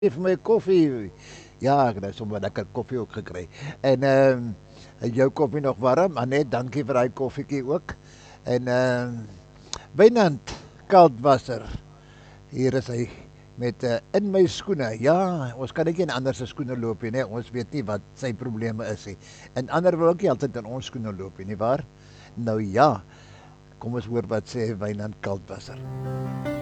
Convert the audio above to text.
Geef my koffie. Ja, ek het nou sommer lekker koffie ook gekry. En jou koffie nog warm? Anet, dankie vir daai koffietjie ook. En Wynand Kaldwasser. Hier is hy met in my skoene. Ja, ons kan net nie in ander se skoene loop nie, né? Ons weet nie wat sy probleme is nie. En ander wil ook nie altyd in ons skoene loop nie, waar? Nou ja, kom ons hoor wat sê Wynand Kaldwasser.